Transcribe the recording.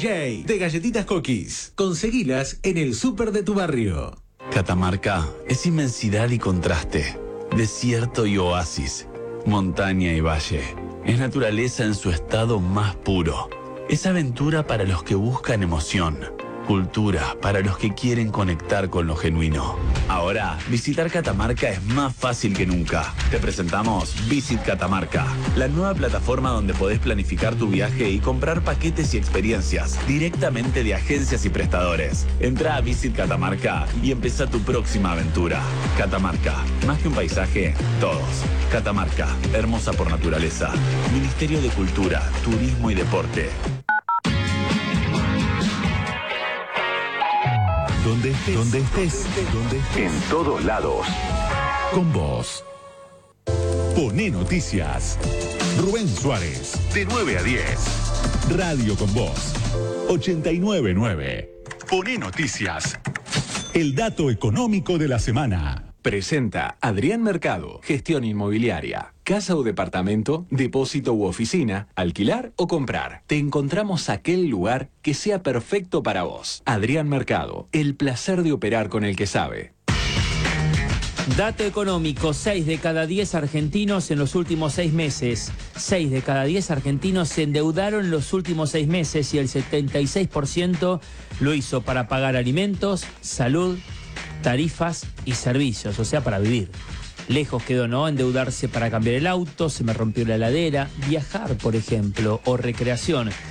DJ de galletitas Cookies. Conseguilas en el súper de tu barrio. Catamarca es inmensidad y contraste, desierto y oasis, montaña y valle. Es naturaleza en su estado más puro. Es aventura para los que buscan emoción. Cultura para los que quieren conectar con lo genuino. Ahora, visitar Catamarca es más fácil que nunca. Te presentamos Visit Catamarca, la nueva plataforma donde podés planificar tu viaje y comprar paquetes y experiencias directamente de agencias y prestadores. Entra a Visit Catamarca y empezá tu próxima aventura. Catamarca, más que un paisaje, todos. Catamarca, hermosa por naturaleza. Ministerio de Cultura, Turismo y Deporte. Donde estés, en todos lados. Con vos. Poné Noticias. Rubén Suárez, de 9 a 10. Radio con Vos, 89.9. Poné Noticias. El dato económico de la semana. Presenta Adrián Mercado, gestión inmobiliaria. Casa o departamento, depósito u oficina, alquilar o comprar. Te encontramos aquel lugar que sea perfecto para vos. Adrián Mercado, el placer de operar con el que sabe. Dato económico, 6 de cada 10 argentinos en los últimos 6 meses. 6 de cada 10 argentinos se endeudaron en los últimos 6 meses y el 76% lo hizo para pagar alimentos, salud, tarifas y servicios, o sea, para vivir. Lejos quedó, ¿no?, endeudarse para cambiar el auto, se me rompió la heladera, viajar, por ejemplo, o recreación.